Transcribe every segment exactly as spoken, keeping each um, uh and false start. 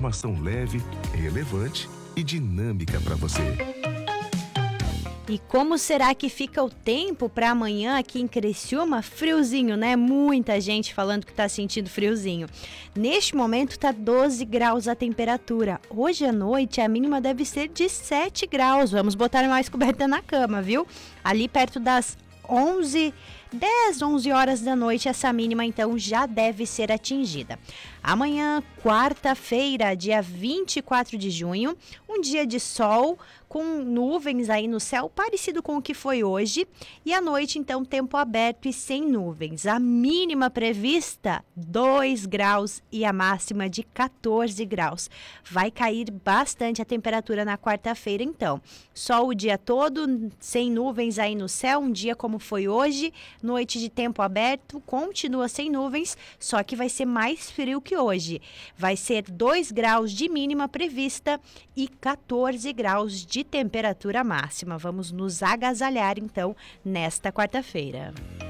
informação leve, relevante e dinâmica para você. E como será que fica o tempo para amanhã aqui em Criciúma? Friozinho, né? Muita gente falando que está sentindo friozinho. Neste momento está doze graus a temperatura. Hoje à noite a mínima deve ser de sete graus. Vamos botar mais coberta na cama, viu? Ali perto das onze, dez, onze horas da noite, essa mínima então já deve ser atingida. Amanhã, quarta-feira, dia vinte e quatro de junho, um dia de sol com nuvens aí no céu, parecido com o que foi hoje. E à noite, então, tempo aberto e sem nuvens. A mínima prevista, dois graus e a máxima de quatorze graus. Vai cair bastante a temperatura na quarta-feira, então. Sol o dia todo, sem nuvens aí no céu, um dia como foi hoje. Noite de tempo aberto, continua sem nuvens, só que vai ser mais frio que hoje. Vai ser dois graus de mínima prevista e quatorze graus de temperatura máxima. Vamos nos agasalhar, então, nesta quarta-feira.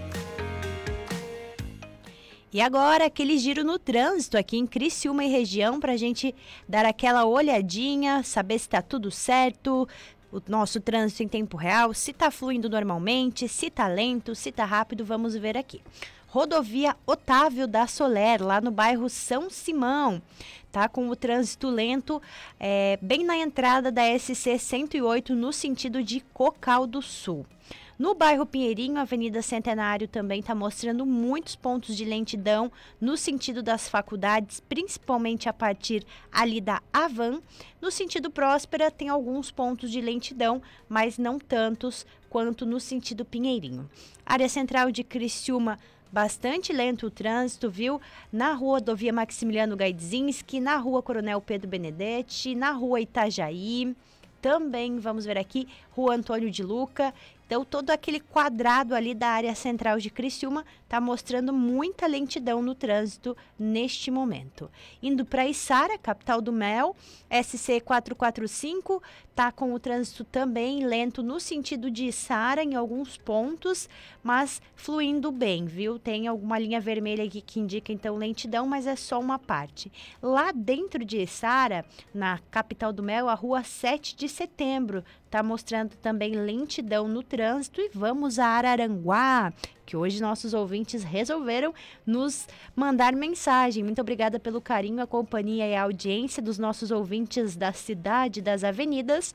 E agora, aquele giro no trânsito aqui em Criciúma e região, para a gente dar aquela olhadinha, saber se está tudo certo, o nosso trânsito em tempo real, se está fluindo normalmente, se está lento, se está rápido, vamos ver aqui. Rodovia Otávio da Soler, lá no bairro São Simão, tá com o trânsito lento, é, bem na entrada da S C cento e oito, no sentido de Cocal do Sul. No bairro Pinheirinho, a Avenida Centenário também está mostrando muitos pontos de lentidão no sentido das faculdades, principalmente a partir ali da Avan. No sentido Próspera, tem alguns pontos de lentidão, mas não tantos quanto no sentido Pinheirinho. Área central de Criciúma, bastante lento o trânsito, viu? Na rua Rodovia Maximiliano Gaidzinski, na rua Coronel Pedro Benedetti, na rua Itajaí, também, vamos ver aqui, rua Antônio de Luca. Então, todo aquele quadrado ali da área central de Criciúma está mostrando muita lentidão no trânsito neste momento. Indo para Içara, capital do Mel, S C quatrocentos e quarenta e cinco, está com o trânsito também lento no sentido de Içara em alguns pontos, mas fluindo bem, viu? Tem alguma linha vermelha aqui que indica então lentidão, mas é só uma parte. Lá dentro de Içara, na capital do Mel, a rua sete de setembro, está mostrando também lentidão no trânsito. E vamos a Araranguá, que hoje nossos ouvintes resolveram nos mandar mensagem. Muito obrigada pelo carinho, a companhia e a audiência dos nossos ouvintes da cidade das avenidas.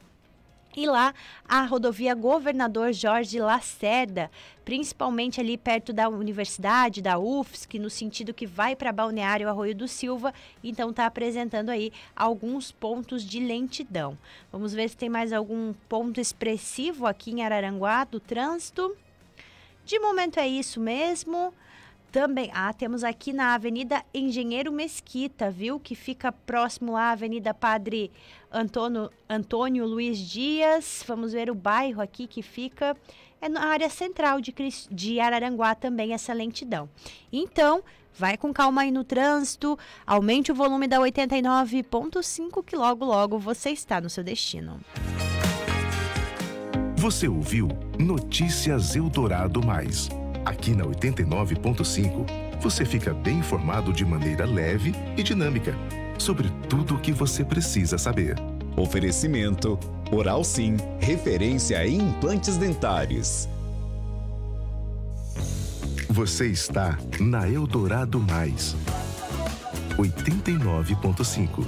E lá, a rodovia Governador Jorge Lacerda, principalmente ali perto da universidade, da U F S C, no sentido que vai para Balneário Arroio do Silva, então está apresentando aí alguns pontos de lentidão. Vamos ver se tem mais algum ponto expressivo aqui em Araranguá do trânsito. De momento é isso mesmo. Também, ah, temos aqui na Avenida Engenheiro Mesquita, viu? Que fica próximo à Avenida Padre Antônio, Antônio Luiz Dias. Vamos ver o bairro aqui que fica, é na área central de, de Araranguá também, essa lentidão. Então, vai com calma aí no trânsito, aumente o volume da oitenta e nove ponto cinco que logo, logo você está no seu destino. Você ouviu Notícias Eldorado Mais. Aqui na oitenta e nove ponto cinco, você fica bem informado de maneira leve e dinâmica sobre tudo o que você precisa saber. Oferecimento Oral Sim, referência em implantes dentários. Você está na Eldorado Mais, oitenta e nove ponto cinco.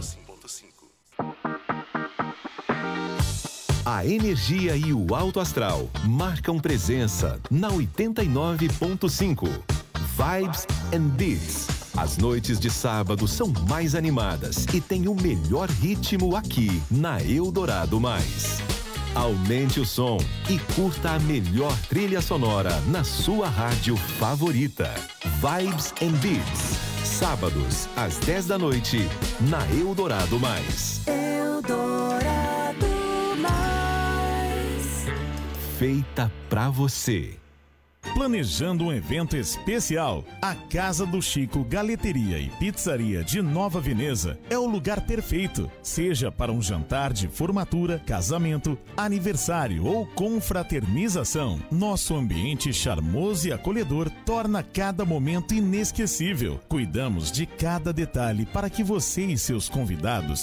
A energia e o alto astral marcam presença na oitenta e nove ponto cinco. Vibes and Beats. As noites de sábado são mais animadas e tem o melhor ritmo aqui na Eldorado Mais. Aumente o som e curta a melhor trilha sonora na sua rádio favorita. Vibes and Beats. Sábados, às dez da noite, na Eldorado Mais. Eldorado Mais. Feita pra você. Planejando um evento especial? A Casa do Chico Galeteria e Pizzaria de Nova Veneza é o lugar perfeito. Seja para um jantar de formatura, casamento, aniversário ou confraternização, nosso ambiente charmoso e acolhedor torna cada momento inesquecível. Cuidamos de cada detalhe para que você e seus convidados